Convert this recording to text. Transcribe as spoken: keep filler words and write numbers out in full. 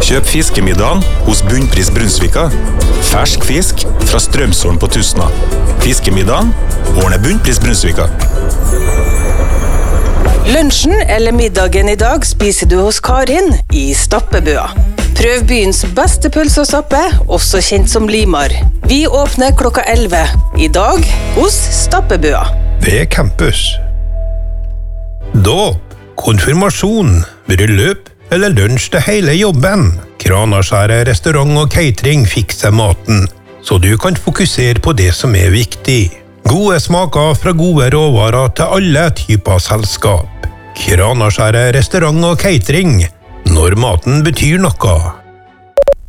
Kjøp fiskemiddagen hos Bunnpris Brunsvika. Fersk fisk fra Strømsholm på Tusna. Fiskemiddagen ordner Bunnpris Brunsvika. Lunsjen eller middagen i dag spiser du hos Karin i Stappebøa. Prøv byens beste pølse og stappe, også kjent som Limar. Vi åpner klokka elleve. I dag hos Stappebøa. Ved campus. Dåp, konfirmasjon, bryllup eller lunsj til hele jobben. Kranaskjæret restaurant og catering fikser maten, så du kan fokusere på det som er viktig. Gode smaker fra gode råvarer til alle typer selskap. Kranaskjæret restaurant og catering, når maten betyr noe.